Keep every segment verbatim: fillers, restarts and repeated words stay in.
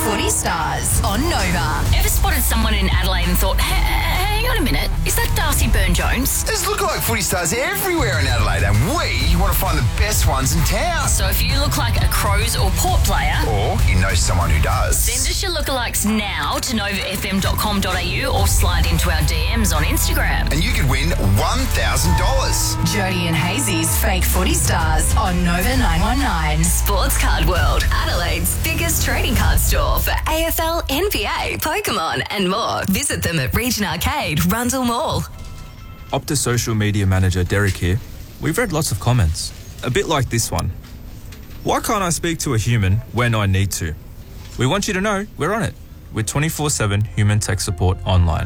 Footy Stars on Nova. Ever spotted someone in Adelaide and thought, hey, hang on a minute, is that Darcy Byrne-Jones? There's lookalike footy stars everywhere in Adelaide, and we want to find the best ones in town. So if you look like a Crows or Port player, Or you know someone who does. send us your lookalikes now to nova f m dot com dot a u or slide into our D Ms on Instagram. And you could win one thousand dollars. Jody and Hazy's Fake Footy Stars on Nova nine one nine. Sports Card World, Adelaide's biggest trading card store for A F L, N B A, Pokemon and more. Visit them at Region Arcade, Rundle Mall. Optus social media manager Derek here. We've read lots of comments, a bit like this one. Why can't I speak to a human when I need to? We want you to know we're on it with twenty-four seven human tech support online.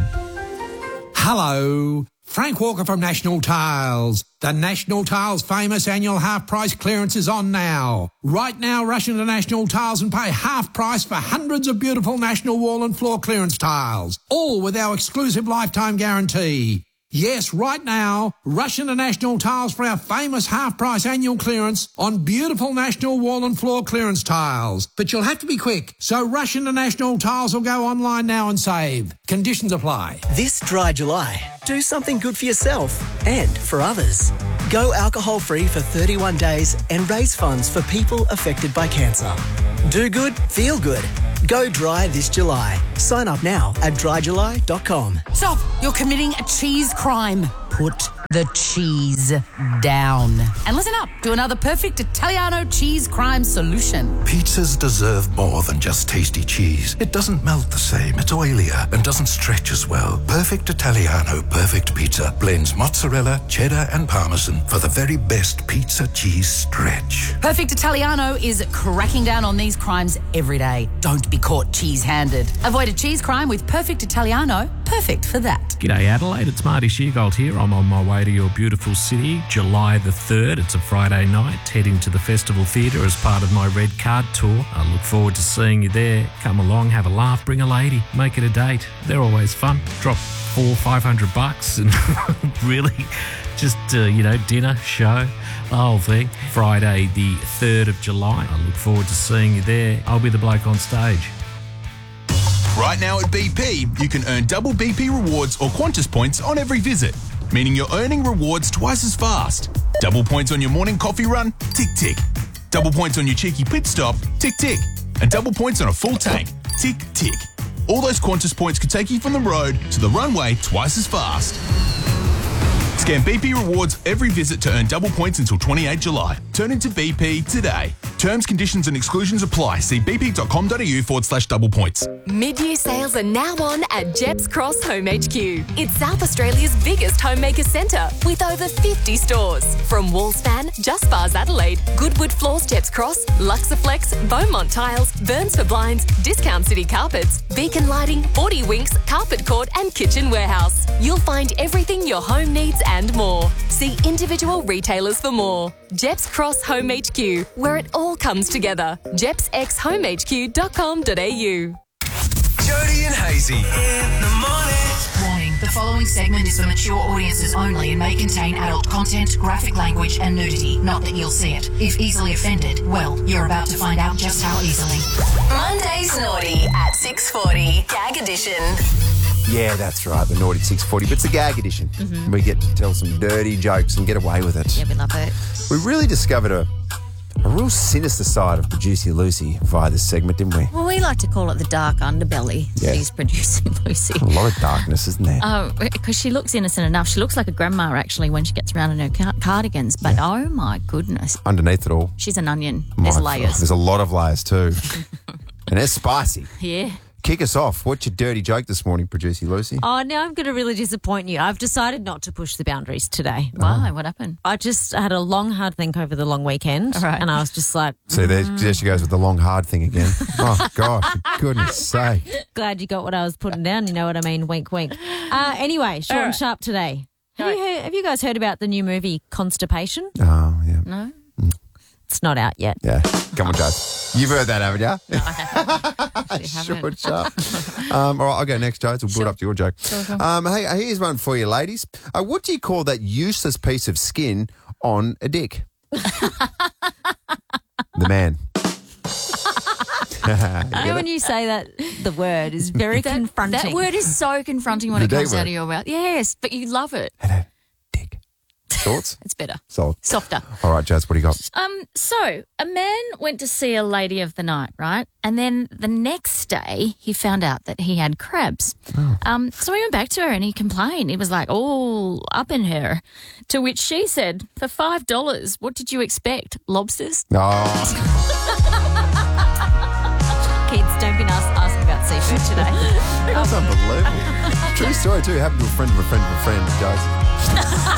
Hello, Frank Walker from National Tiles. The National Tiles famous annual half price clearance is on now. Right now, rush into National Tiles and pay half price for hundreds of beautiful National wall and floor clearance tiles, all with our exclusive lifetime guarantee. Yes, right now, rush into National Tiles for our famous half-price annual clearance on beautiful National wall and floor clearance tiles. But you'll have to be quick, so rush into National Tiles or go online now and save. Conditions apply. This dry July, do something good for yourself and for others. Go alcohol-free for thirty-one days and raise funds for people affected by cancer. Do good, feel good. Go dry this July. Sign up now at dry july dot com. Stop! You're committing a cheese crime. Put the cheese down. And listen up to another perfect Italiano cheese crime solution. Pizzas deserve more than just tasty cheese. It doesn't melt the same, it's oilier and doesn't stretch as well. Perfect Italiano Perfect Pizza blends mozzarella, cheddar and parmesan for the very best pizza cheese stretch. Perfect Italiano is cracking down on these crimes every day. Don't be caught cheese-handed. Avoid a cheese crime with Perfect Italiano. Perfect for that. G'day Adelaide, it's Marty Sheargold here. I'm on my way to your beautiful city, July the third. It's a Friday night, heading to the Festival Theatre as part of my Red Card tour. I look forward to seeing you there. Come along, have a laugh, bring a lady, make it a date. They're always fun. Drop four, five hundred bucks and really just, uh, you know, dinner, show, the whole thing. Friday the third of July. I look forward to seeing you there. I'll be the bloke on stage. Right now at B P, you can earn double B P rewards or Qantas points on every visit, meaning you're earning rewards twice as fast. Double points on your morning coffee run? Tick, tick. Double points on your cheeky pit stop? Tick, tick. And double points on a full tank? Tick, tick. All those Qantas points could take you from the road to the runway twice as fast. Scan B P rewards every visit to earn double points until twenty-eighth of July. Turn into B P today. Terms, conditions and exclusions apply. See bp.com.au forward slash double points. Mid-year sales are now on at Jeps Cross Home H Q. It's South Australia's biggest homemaker centre with over fifty stores. From Wallspan, Just Bars Adelaide, Goodwood Floors Jeps Cross, Luxaflex, Beaumont Tiles, Burns for Blinds, Discount City Carpets, Beacon Lighting, forty Winks, Carpet Court and Kitchen Warehouse. You'll find everything your home needs and more. See individual retailers for more. Jeps Cross Home H Q, where it all comes together. jeps x home h q dot com dot a u. Jody and Hazy. In the morning. Warning, the following segment is for mature audiences only and may contain adult content, graphic language and nudity. Not that you'll see it. If easily offended, well, you're about to find out just how easily. Monday's Naughty at six forty, Gag Edition. Yeah, that's right, the Naughty six forty, but it's a gag edition. Mm-hmm. We get to tell some dirty jokes and get away with it. Yeah, we love it. We really discovered a, a real sinister side of Producer Lucy via this segment, didn't we? Well, we like to call it the dark underbelly Yeah. that is producing Lucy. A lot of darkness, isn't there? Oh, because she looks innocent enough. She looks like a grandma, actually, when she gets around in her car- cardigans. But, oh, my goodness. Underneath it all. She's an onion. There's My- layers. There's a lot of layers too. And they're spicy. Yeah. Kick us off. What's your dirty joke this morning, Producer Lucy? Oh, now I'm going to really disappoint you. I've decided not to push the boundaries today. Why? What happened? I just had a long, hard think over the long weekend. Right. And I was just like, So there, there she goes with the long, hard thing again. Oh, God, for goodness sake. glad you got what I was putting down. You know what I mean? Wink, wink. Uh, anyway, short All and right. sharp today. Have you, heard, have you guys heard about the new movie Constipation? Oh, yeah. No? It's not out yet. Yeah. Come on, Judge. You've heard that, haven't you? No, I haven't. Short, sharp. Um, all right, I'll go next, Joe. We'll build up to your joke. Sure, sure. Um, hey, here's one for you, ladies. Uh, what do you call that useless piece of skin on a dick? The man. You know, when you say that, the word is very That- confronting. That word is so confronting when The it comes D out word. of your mouth. Yes, but you love it. Thoughts? It's better. Sold. Softer. All right, Jazz, what do you got? Um, so a man went to see a lady of the night, right? And then the next day he found out that he had crabs. Um, so he went back to her and he complained. He was like, all up in her. To which she said, for five dollars, what did you expect? Lobsters? Oh, Kids, don't be ask- asking about seafood today. that's unbelievable. True story, too. Happened to a friend of a friend of a friend, Jazz.